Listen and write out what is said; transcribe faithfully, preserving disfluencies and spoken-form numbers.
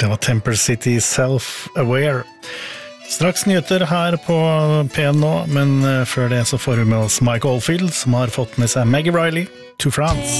Det var Temple City Self-Aware. Straks nyheter her på P N nå, men før det så får vi med oss Mike Oldfield, som har fått med seg Maggie Riley to France.